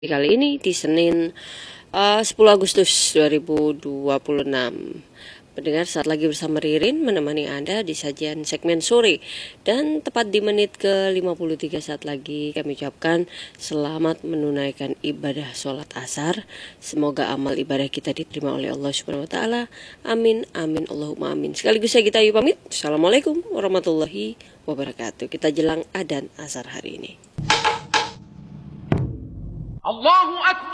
Kali ini di Senin 10 Agustus 2026. Pendengar, saat lagi bersama Ririn menemani Anda di sajian segmen sore. Dan tepat di menit ke-53 saat lagi kami ucapkan selamat menunaikan ibadah sholat asar. Semoga amal ibadah kita diterima oleh Allah Subhanahu wa taala. Amin amin Allahumma amin. Sekaligus saya kita pamit. Assalamualaikum warahmatullahi wabarakatuh. Kita jelang adzan asar hari ini. Allahu Akbar.